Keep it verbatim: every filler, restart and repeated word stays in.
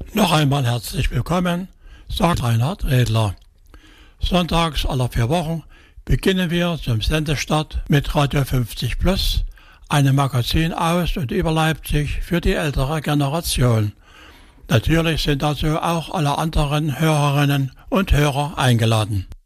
Noch einmal herzlich willkommen, sagt Reinhard Redler. Sonntags aller vier Wochen beginnen wir zum Sendestart mit Radio fünfzig Plus, einem Magazin aus und über Leipzig für die ältere Generation. Natürlich sind dazu auch alle anderen Hörerinnen und Hörer eingeladen.